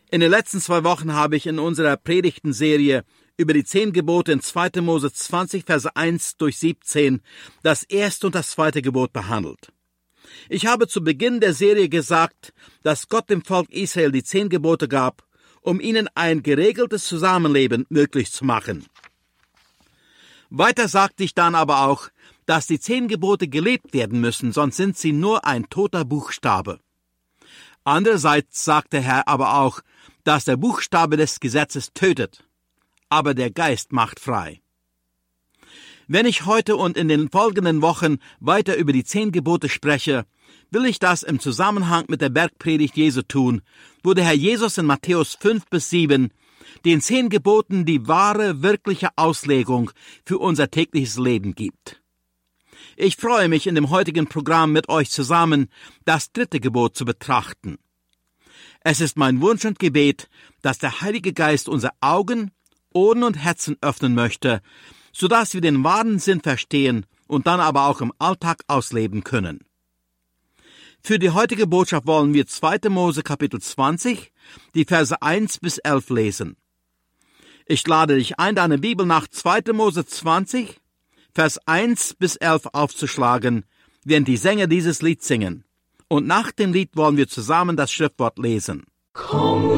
In den letzten 2 Wochen habe ich in unserer Predigtenserie über die 10 Gebote in 2. Mose 20, Verse 1 durch 17 das erste und das zweite Gebot behandelt. Ich habe zu Beginn der Serie gesagt, dass Gott dem Volk Israel die 10 Gebote gab, um ihnen ein geregeltes Zusammenleben möglich zu machen. Weiter sagte ich dann aber auch, dass die 10 Gebote gelebt werden müssen, sonst sind sie nur ein toter Buchstabe. Andererseits sagt der Herr aber auch, dass der Buchstabe des Gesetzes tötet, aber der Geist macht frei. Wenn ich heute und in den folgenden Wochen weiter über die 10 Gebote spreche, will ich das im Zusammenhang mit der Bergpredigt Jesu tun, wo der Herr Jesus in Matthäus 5-7 den 10 Geboten die wahre, wirkliche Auslegung für unser tägliches Leben gibt. Ich freue mich, in dem heutigen Programm mit euch zusammen das 3. Gebot zu betrachten. Es ist mein Wunsch und Gebet, dass der Heilige Geist unsere Augen, Ohren und Herzen öffnen möchte, sodass wir den wahren Sinn verstehen und dann aber auch im Alltag ausleben können. Für die heutige Botschaft wollen wir 2. Mose Kapitel 20, die Verse 1 bis 11 lesen. Ich lade dich ein, deine Bibel nach 2. Mose 20, Vers 1 bis 11 aufzuschlagen, während die Sänger dieses Lied singen. Und nach dem Lied wollen wir zusammen das Schriftwort lesen. Komm